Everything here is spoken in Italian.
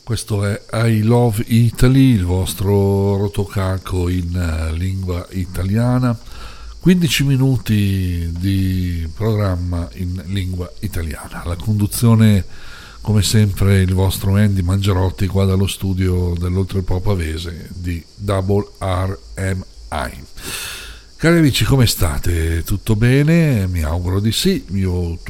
Questo è I Love Italy, il vostro rotocalco in lingua italiana. 15 minuti di programma in lingua italiana. La conduzione, come sempre, il vostro Andy Mangiarotti qua dallo studio dell'Oltrepò Pavese di Double RMI. Cari amici, come state? Tutto bene? Mi auguro di sì. Io